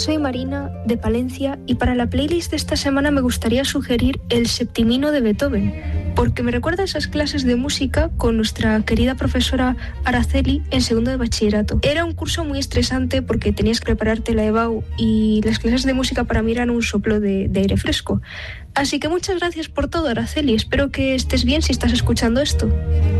soy Marina, de Palencia, y para la playlist de esta semana me gustaría sugerir el Septimino de Beethoven, porque me recuerda a esas clases de música con nuestra querida profesora Araceli en segundo de bachillerato. Era un curso muy estresante porque tenías que prepararte la EBAU y las clases de música para mí eran un soplo de aire fresco. Así que muchas gracias por todo, Araceli. Espero que estés bien si estás escuchando esto.